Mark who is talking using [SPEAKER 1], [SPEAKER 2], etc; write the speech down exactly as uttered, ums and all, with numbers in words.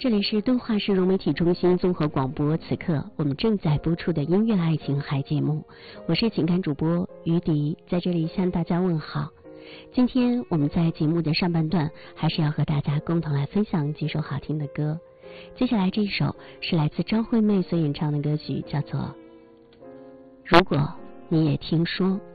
[SPEAKER 1] 这里是敦化市融媒体中心综合广播，此刻我们正在播出的音乐爱情海节目，我是情感主播于迪，在这里向大家问好。今天我们在节目的上半段还是要和大家共同来分享几首好听的歌。接下来这一首是来自张惠妹所演唱的歌曲，叫做《如果你也听说》。